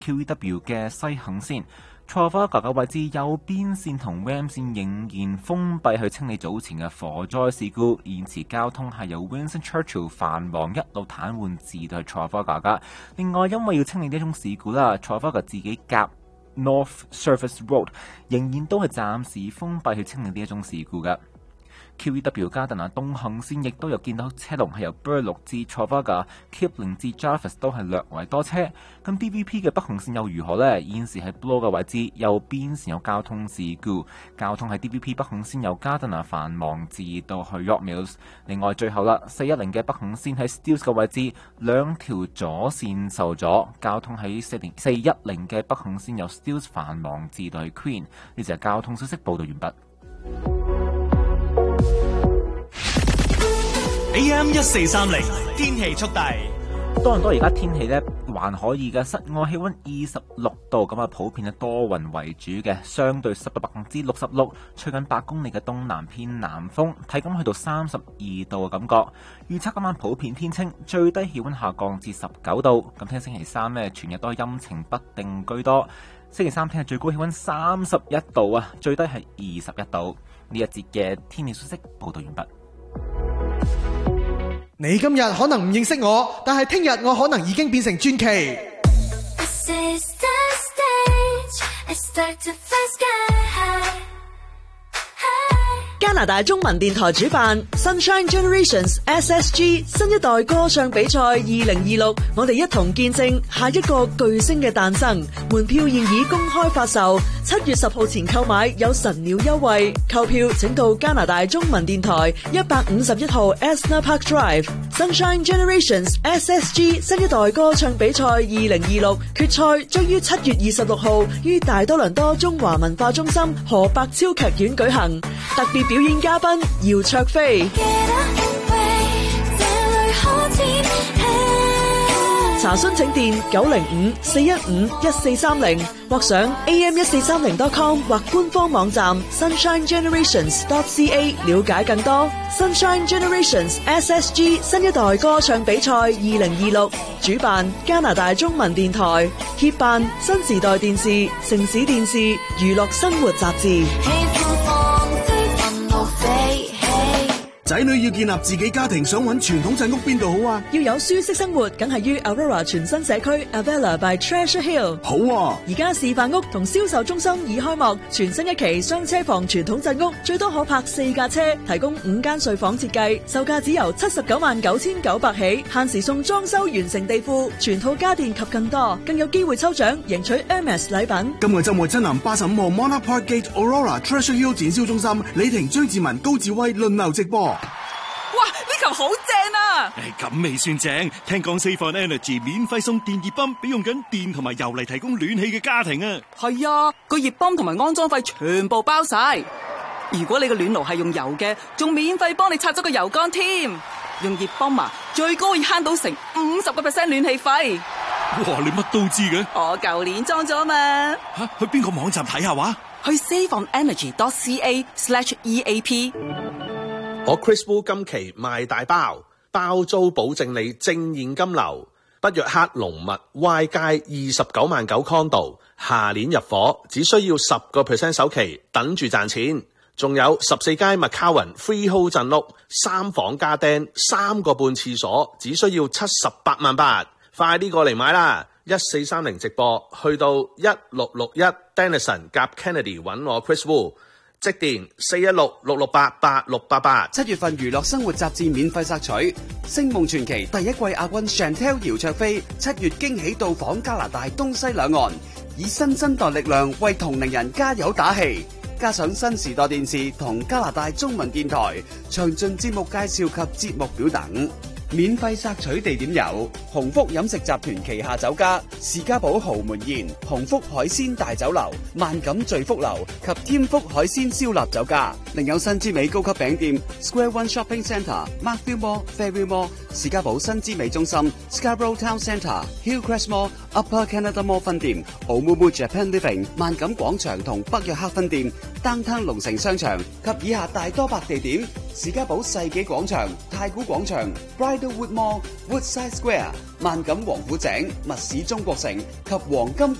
QEW 嘅西行線。Trafalgar 嘅位置右邊線同 Ram 線仍然封閉去清理早前嘅火災事故，現時交通係由 Winston Churchill 繁忙一路癱瘓至到去 Trafalgar 噶。另外，因為要清理呢種事故啦 ，Trafalgar 自己夾 North Surface Road 仍然都係暫時封閉去清理呢一種事故噶。QEW 加特納東行線亦都有見到車龍係由 Burloak 至 Trafalgar、Kipling 至 Jarvis 都係略為多車。咁 DVP 嘅北行線又如何呢？現時喺 Bloor 嘅位置右邊線有交通事故，交通喺 DVP 北行線由加特納繁忙至到去 York Mills。另外最後啦，410嘅北行線喺 Stills 嘅位置兩條左線受阻，交通喺410嘅北行線由 Stills 繁忙至到去 Queen。呢就係交通消息報道完畢。 AM 1430天氣速遞。 多倫多而家天氣呢還可以嘅，室外氣溫26度，咁啊普遍係多雲為主嘅，相對濕度66%，吹緊8公里嘅東南偏南風，體感去到32度嘅感覺。預測今晚普遍天晴，最低氣溫下降至19度。咁聽星期三呢，全日都係陰晴不定居多。星期三聽日最高氣溫31度啊，最低係21度。呢一節嘅天氣消息報道完畢。 你今日可能唔認識我，但係聽日我可能已經變成傳奇。 加拿大中文電台主辦 Sunshine Generations SSG 新一代歌唱比賽2026，我哋一同見證下一個巨星嘅誕生。門票現已公開發售，7月10號前購買有神鳥優惠。購票請到加拿大中文電台151號 Esner Park Drive。Sunshine Generations SSG 新一代歌唱比賽2026決賽將於7月26號於大多倫多中華文化中心何伯超劇院舉行。特別表演嘉賓姚卓飛。查詢請電905-415-1430或上 am1430.com 或官方網站 sunshinegenerations.ca 了解更多。Sunshine Generations SSG 新一代歌唱比賽2026主辦加拿大中文電台，協辦新時代電視、城市電視、娛樂生活雜誌。 仔女要建立自己家庭，想揾傳統鎮屋邊度好啊？ 要有舒適生活，梗係於 Aurora 全新社區 Avella by Treasure Hill。 好啊！ 而家示範屋同銷售中心已開幕，全新一期雙車房傳統鎮屋，最多可泊4架車，提供5間睡房設計，售價只由799900起，限時送裝修完成地庫、全套家電及更多，更有機會抽獎贏取 Hermes 禮品。 今個週末親臨85號 Monarch Park Gate Aurora Treasure Hill 展銷中心，李婷、張志文、高志威輪流直播。 哇！呢球好正啊！ 咁未算正，聽講 Save on Energy 免費送電熱泵俾用緊電同埋油嚟提供暖氣嘅家庭啊！ 係啊，個熱泵同埋安裝費全部包晒。如果你個暖爐係用油嘅，仲免費幫你拆咗個油缸添。用熱泵啊，最高可以慳到成50% 暖氣費。 哇！你乜都知嘅？ 我舊年裝咗嘛。 去邊個網站睇下話？ 去 saveonenergy.ca/EAP。 我 Chris Wu 今期賣大包，包租保證你正現金流。北約克龍密 Y 街29.9condo，下年入伙，只需要10% 首期，等住賺錢。仲有14街 McCowan Freehold 鎮屋，3房加釘，3個半廁所，只需要78萬8。快啲過嚟買啦！1430直播去到1661 Denison 夾 Kennedy 揾我 Chris Wu。即電416-668-8688。 7月份娛樂生活雜誌免費索取，《星夢傳奇》第一季亞軍 Chantel 姚焯菲7月驚喜到訪加拿大東西兩岸，以新生代力量為同齡人加油打氣。加上新時代電視同加拿大中文電台詳盡節目介紹及節目表等。免費索取地點有鴻福飲食集團旗下酒家士嘉堡豪門宴、鴻福海鮮大酒樓、萬錦聚福樓及添福海鮮燒臘酒家，另有新之美高級餅店 Square One Shopping Centre、Markville Mall、Fairview Mall、士嘉堡新之美中心、Scarborough Town Centre、Hillcrest Mall、Upper Canada Mall 分店、Oumuamua Japan Living、萬錦廣場同北約克分店、Downtown 龍城商場及以下大多百地點， 士嘉堡世紀廣場、太古廣場、Bridlewood Mall、Woodside Square、萬錦王府井、密市中國城及黃金